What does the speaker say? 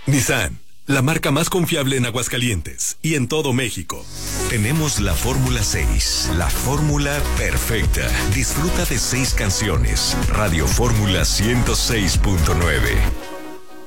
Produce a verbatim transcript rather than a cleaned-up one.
Nissan, la marca más confiable en Aguascalientes y en todo México. Tenemos la Fórmula seis, la fórmula perfecta. Disfruta de seis canciones. Radio Fórmula ciento seis punto nueve.